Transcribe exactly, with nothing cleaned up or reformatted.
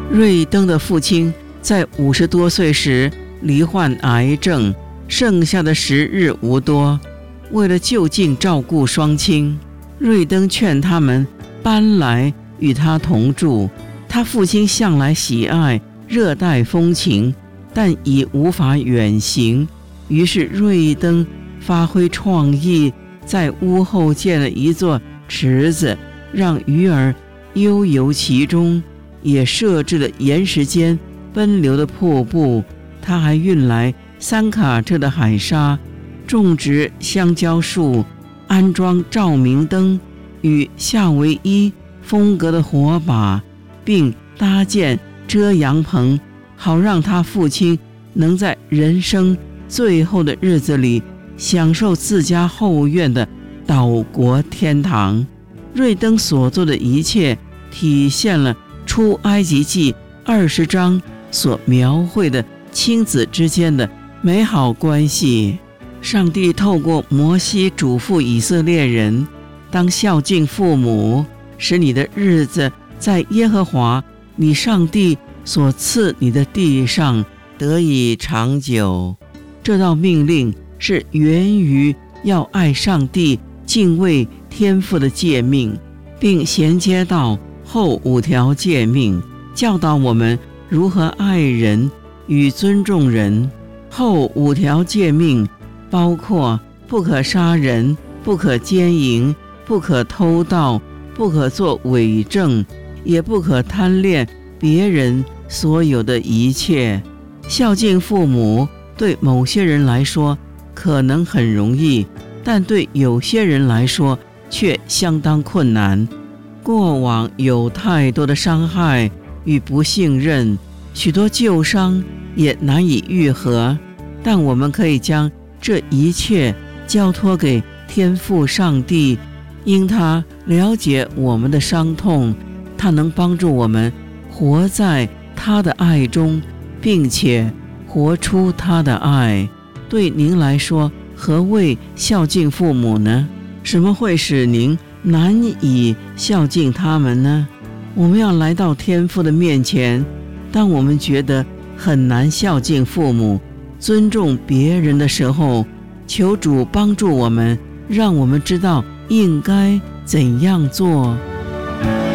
瑞登的父亲在五十多岁时罹患癌症，剩下的时日无多。为了就近照顾双亲，瑞登劝他们搬来与他同住。他父亲向来喜爱热带风情，但已无法远行，于是瑞登发挥创意，在屋后建了一座池子，让鱼儿悠游其中，也设置了岩石间奔流的瀑布。他还运来三卡车的海沙，种植香蕉树，安装照明灯与夏威夷风格的火把，并搭建遮阳棚，好让他父亲能在人生最后的日子里享受自家后院的岛国天堂。瑞登所做的一切体现了出埃及记二十章所描绘的亲子之间的美好关系。上帝透过摩西嘱咐以色列人，当孝敬父母，使你的日子在耶和华你上帝所赐你的地上得以长久。这道命令是源于要爱上帝、敬畏天父的诫命，并衔接到后五条诫命，教导我们如何爱人与尊重人。后五条诫命包括不可杀人、不可奸淫、不可偷盗、不可作伪证，也不可贪恋别人所有的一切。孝敬父母对某些人来说可能很容易，但对有些人来说却相当困难。过往有太多的伤害与不信任，许多旧伤也难以愈合，但我们可以将这一切交托给天父上帝，因他了解我们的伤痛，他能帮助我们活在他的爱中，并且活出他的爱。对您来说，何谓孝敬父母呢？什么会使您难以孝敬他们呢？我们要来到天父的面前，当我们觉得很难孝敬父母、尊重别人的时候，求主帮助我们，让我们知道应该怎样做。